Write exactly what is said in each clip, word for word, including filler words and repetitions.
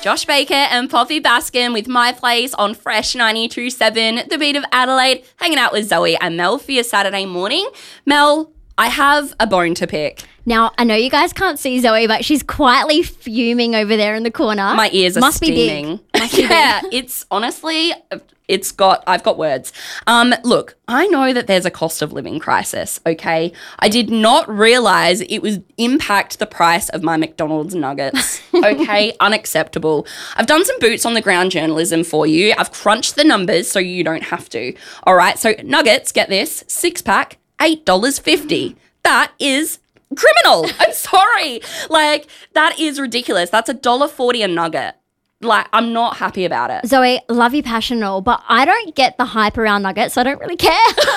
Josh Baker and Poppy Baskin with My Place on Fresh ninety-two point seven, the beat of Adelaide, hanging out with Zoe and Mel for your Saturday morning. Mel, I have a bone to pick. Now, I know you guys can't see Zoe, but she's quietly fuming over there in the corner. My ears are Must steaming. Be big. Must be yeah, big. it's honestly, it's got, I've got words. Um, look, I know that there's a cost of living crisis, okay? I did not realise it would impact the price of my McDonald's nuggets, okay? Unacceptable. I've done some boots on the ground journalism for you. I've crunched the numbers so you don't have to, all right? So nuggets, get this, six pack, eight dollars fifty. That is criminal. I'm sorry. Like, that is ridiculous. That's one dollar forty a nugget. Like, I'm not happy about it. Zoe, love you passion and all, but I don't get the hype around nuggets, so I don't really care.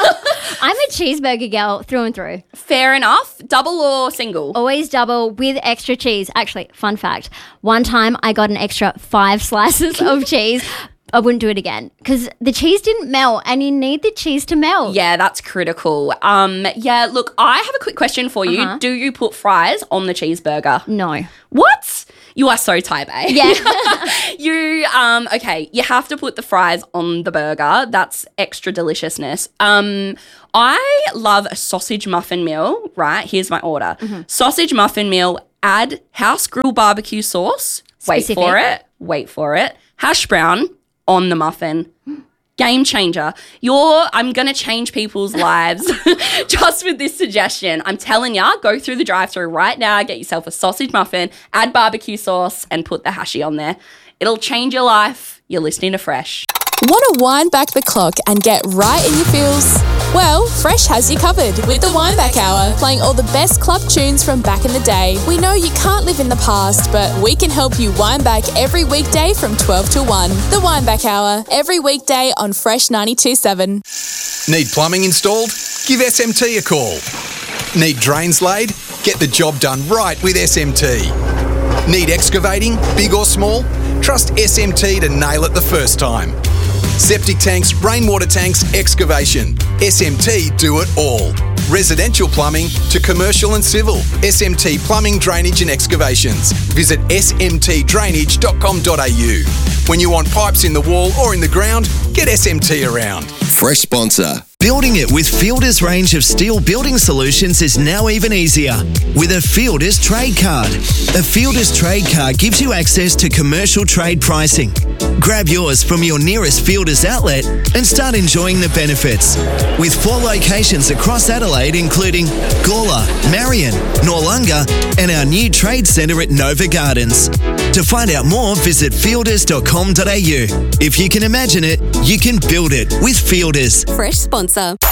I'm a cheeseburger girl through and through. Fair enough. Double or single? Always double with extra cheese. Actually, fun fact, one time I got an extra five slices of cheese. I wouldn't do it again because the cheese didn't melt and you need the cheese to melt. Yeah, that's critical. Um, yeah, look, I have a quick question for you. Uh-huh. Do you put fries on the cheeseburger? No. What? You are so type A. Yeah. you, um, okay, you have to put the fries on the burger. That's extra deliciousness. Um, I love a sausage muffin meal, right? Here's my order. Mm-hmm. Sausage muffin meal, add house grill barbecue sauce. Specific. Wait for it. Wait for it. Hash brown on the muffin. Game changer. You're, I'm going to change people's lives just with this suggestion. I'm telling ya, go through the drive-thru right now, get yourself a sausage muffin, add barbecue sauce and put the hashi on there. It'll change your life. You're listening to Fresh. Want to wind back the clock and get right in your feels? Well, Fresh has you covered with the Wind Back Hour, playing all the best club tunes from back in the day. We know you can't live in the past, but we can help you wind back every weekday from twelve to one. The Wind Back Hour, every weekday on Fresh ninety-two point seven. Need plumbing installed? Give S M T a call. Need drains laid? Get the job done right with S M T. Need excavating, big or small? Trust S M T to nail it the first time. Septic tanks, rainwater tanks, excavation. S M T do it all. Residential plumbing to commercial and civil. S M T Plumbing, Drainage and Excavations. Visit s m t drainage dot com dot a u. When you want pipes in the wall or in the ground, get S M T around. Fresh sponsor. Building it with Fielder's range of steel building solutions is now even easier with a Fielder's Trade Card. A Fielder's Trade Card gives you access to commercial trade pricing. Grab yours from your nearest Fielder's outlet and start enjoying the benefits. With four locations across Adelaide, including Gawler, Marion, Noarlunga, and our new trade centre at Nova Gardens. To find out more, visit fielders dot com dot a u. If you can imagine it, you can build it with Fielders. Fresh sponsor.